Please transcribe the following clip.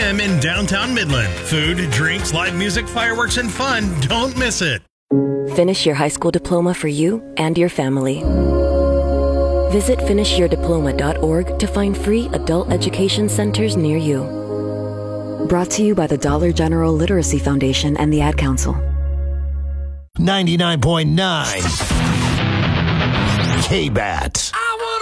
p.m. in downtown Midland. Food, drinks, live music, fireworks, and fun. Don't miss it. Finish your high school diploma for you and your family. Visit finishyourdiploma.org to find free adult education centers near you. Brought to you by the Dollar General Literacy Foundation and the Ad Council. 99.9 K-Bat.